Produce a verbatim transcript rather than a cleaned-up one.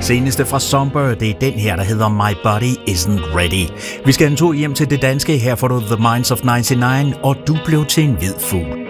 seneste fra Somber, det er den her, der hedder My Body Isn't Ready. Vi skal en tur hjem til det danske, her får du The Minds of nioghalvfems, og Du blev til en hvid fugl.